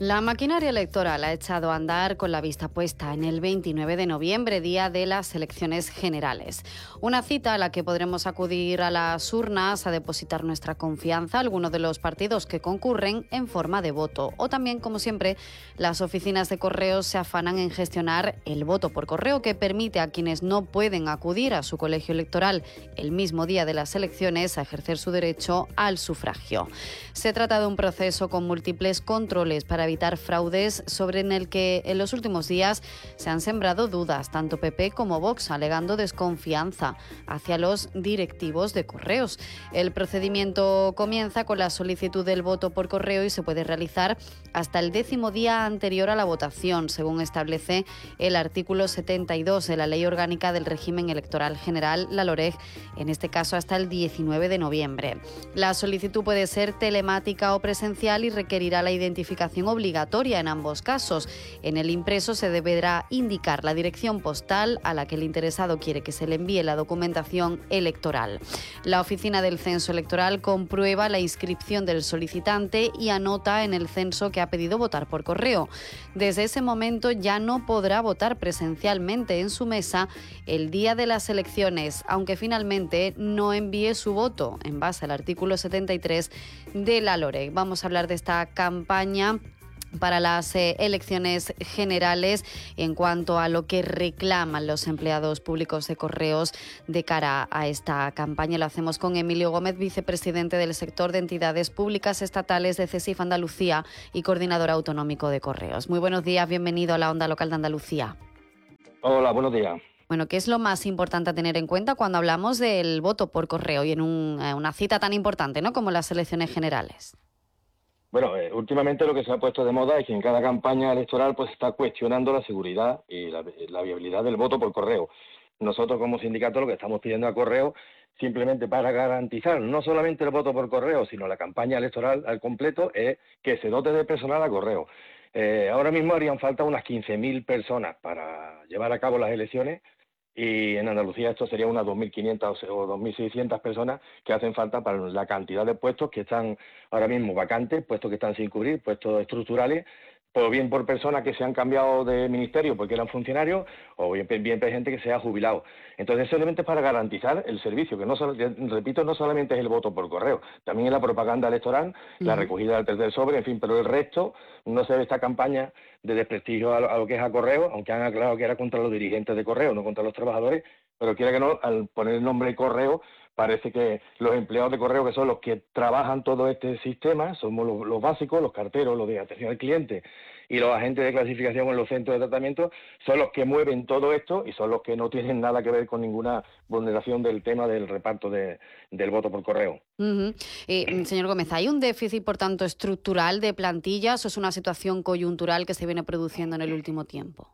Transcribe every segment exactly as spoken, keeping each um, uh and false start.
La maquinaria electoral ha echado a andar con la vista puesta en el veintinueve de noviembre, día de las elecciones generales. Una cita a la que podremos acudir a las urnas a depositar nuestra confianza a alguno de los partidos que concurren en forma de voto. O también, como siempre, las oficinas de correos se afanan en gestionar el voto por correo, que permite a quienes no pueden acudir a su colegio electoral el mismo día de las elecciones a ejercer su derecho al sufragio. Se trata de un proceso con múltiples controles para evitar fraudes, sobre el que en los últimos días se han sembrado dudas, tanto P P como Vox, alegando desconfianza hacia los directivos de correos. El procedimiento comienza con la solicitud del voto por correo y se puede realizar hasta el décimo día anterior a la votación, según establece el artículo setenta y dos de la Ley Orgánica del Régimen Electoral General, la LOREG, en este caso hasta el diecinueve de noviembre. La solicitud puede ser telemática o presencial y requerirá la identificación obligatoria en ambos casos. En el impreso se deberá indicar la dirección postal a la que el interesado quiere que se le envíe la documentación electoral. La oficina del censo electoral comprueba la inscripción del solicitante y anota en el censo que ha pedido votar por correo. Desde ese momento ya no podrá votar presencialmente en su mesa el día de las elecciones, aunque finalmente no envíe su voto en base al artículo setenta y tres de la LOREG. Vamos a hablar de esta campaña para las eh, elecciones generales en cuanto a lo que reclaman los empleados públicos de correos de cara a esta campaña. Lo hacemos con Emilio Gómez, vicepresidente del sector de entidades públicas estatales de CESIF Andalucía y coordinador autonómico de correos. Muy buenos días, bienvenido a la Onda Local de Andalucía. Hola, buenos días. Bueno, ¿qué es lo más importante a tener en cuenta cuando hablamos del voto por correo y en un, eh, una cita tan importante, ¿no?, como las elecciones generales? Bueno, eh, últimamente lo que se ha puesto de moda es que en cada campaña electoral pues está cuestionando la seguridad y la, la viabilidad del voto por correo. Nosotros como sindicato lo que estamos pidiendo a correo, simplemente para garantizar no solamente el voto por correo, sino la campaña electoral al completo, es que se dote de personal a correo. Eh, ahora mismo harían falta unas quince mil personas para llevar a cabo las elecciones, y en Andalucía esto sería unas dos mil quinientas o dos mil seiscientas personas que hacen falta para la cantidad de puestos que están ahora mismo vacantes, puestos que están sin cubrir, puestos estructurales, o bien por personas que se han cambiado de ministerio porque eran funcionarios, o bien, bien por gente que se ha jubilado. Entonces, solamente es para garantizar el servicio, que no solo, repito, no solamente es el voto por correo, también es la propaganda electoral, uh-huh. la recogida del tercer sobre, en fin, pero el resto no se ve esta campaña de desprestigio a lo, a lo que es a correo, aunque han aclarado que era contra los dirigentes de correo, no contra los trabajadores, pero quiera que no, al poner el nombre correo, parece que los empleados de correo, que son los que trabajan todo este sistema, somos los, los básicos, los carteros, los de atención al cliente y los agentes de clasificación en los centros de tratamiento, son los que mueven todo esto y son los que no tienen nada que ver con ninguna vulneración del tema del reparto de, del voto por correo. Uh-huh. eh, señor Gómez, ¿hay un déficit, por tanto, estructural de plantillas o es una situación coyuntural que se viene produciendo en el último tiempo?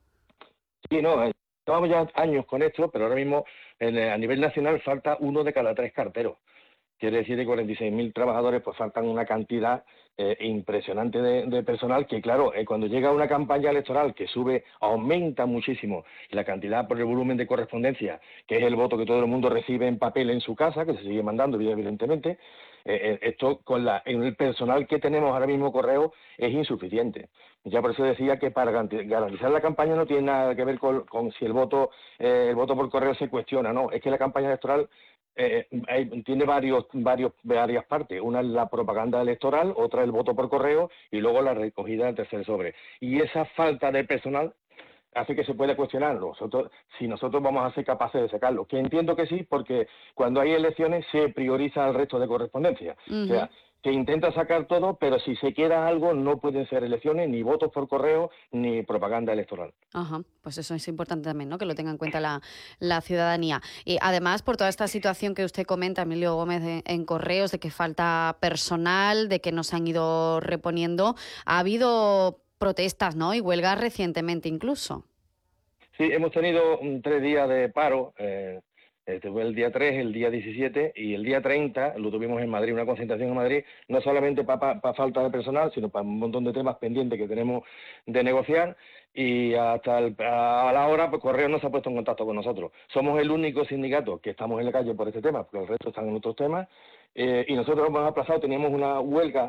Sí, no, eh, llevamos ya años con esto, pero ahora mismo en, a nivel nacional falta uno de cada tres carteros. Quiere decir, de cuarenta y seis mil trabajadores, pues faltan una cantidad eh, impresionante de, de personal que, claro, eh, cuando llega una campaña electoral que sube, aumenta muchísimo la cantidad por el volumen de correspondencia, que es el voto que todo el mundo recibe en papel en su casa, que se sigue mandando, evidentemente, eh, esto con la, en el personal que tenemos ahora mismo correo es insuficiente. Ya por eso decía que para garantizar la campaña no tiene nada que ver con, con si el voto, eh, el voto por correo se cuestiona, no, es que la campaña electoral Eh, hay, tiene varios, varios, varias partes. Una es la propaganda electoral, otra el voto por correo y luego la recogida del tercer sobre. Y esa falta de personal hace que se pueda cuestionar nosotros, si nosotros vamos a ser capaces de sacarlo. Que entiendo que sí, porque cuando hay elecciones se prioriza el resto de correspondencia. Uh-huh. O sea, que intenta sacar todo, pero si se queda algo no pueden ser elecciones, ni votos por correo, ni propaganda electoral. Ajá, pues eso es importante también, ¿no?, que lo tenga en cuenta la, la ciudadanía. Y además, por toda esta situación que usted comenta, Emilio Gómez, en, en correos, de que falta personal, de que no se han ido reponiendo, ha habido protestas, ¿no?, y huelgas recientemente incluso. Sí, hemos tenido un, tres días de paro. Eh, Este fue el día tres, el día diecisiete y el día treinta lo tuvimos en Madrid, una concentración en Madrid, no solamente para pa, pa falta de personal, sino para un montón de temas pendientes que tenemos de negociar, y hasta el, a la hora pues Correos no se ha puesto en contacto con nosotros. Somos el único sindicato que estamos en la calle por este tema, porque el resto están en otros temas, eh, y nosotros hemos aplazado, teníamos una huelga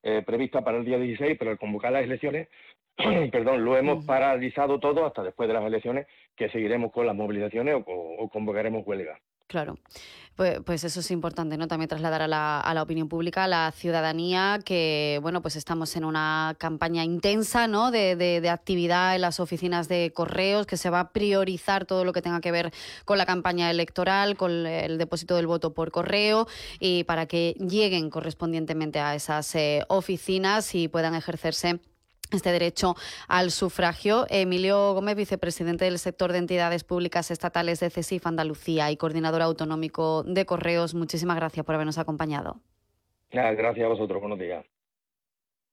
eh, prevista para el día dieciséis, pero al convocar las elecciones, perdón, lo hemos uh-huh. paralizado todo hasta después de las elecciones, que seguiremos con las movilizaciones o, o convocaremos huelgas. Claro, pues, pues eso es importante, ¿no? También trasladar a la, a la opinión pública, a la ciudadanía, que bueno, pues estamos en una campaña intensa, ¿no? De, de, de actividad en las oficinas de correos, que se va a priorizar todo lo que tenga que ver con la campaña electoral, con el depósito del voto por correo, y para que lleguen correspondientemente a esas eh, oficinas y puedan ejercerse este derecho al sufragio. Emilio Gómez, vicepresidente del sector de entidades públicas estatales de CESIF Andalucía y coordinador autonómico de correos, muchísimas gracias por habernos acompañado. Gracias a vosotros, buenos días.